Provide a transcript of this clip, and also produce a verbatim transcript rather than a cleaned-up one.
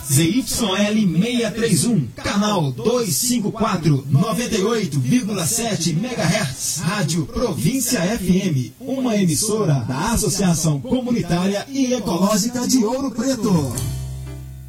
Z Y L seiscentos e trinta e um, canal duzentos e cinquenta e quatro, noventa e oito vírgula sete megahertz, Rádio Província F M, uma emissora da Associação Comunitária e Ecológica de Ouro Preto.